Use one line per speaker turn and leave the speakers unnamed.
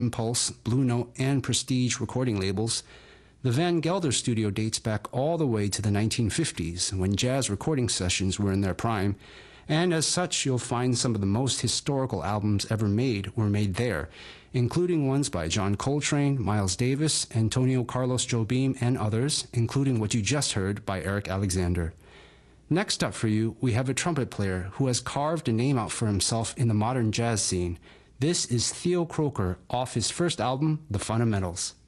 Impulse, Blue Note, and Prestige recording labels, the Van Gelder studio dates back all the way to the 1950s, when jazz recording sessions were in their prime, and as such you'll find some of the most historical albums ever made were made there, including ones by John Coltrane, Miles Davis, Antonio Carlos Jobim, and others, including what you just heard by Eric Alexander. Next up for you, we have a trumpet player who has carved a name out for himself in the modern jazz scene. This is Theo Croker off his first album, The Fundamentals.